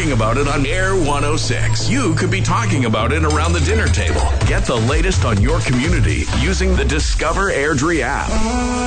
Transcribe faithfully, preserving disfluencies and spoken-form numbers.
talking about it on Air one oh six. You could be talking about it around the dinner table. Get the latest on your community using the Discover Airdrie app.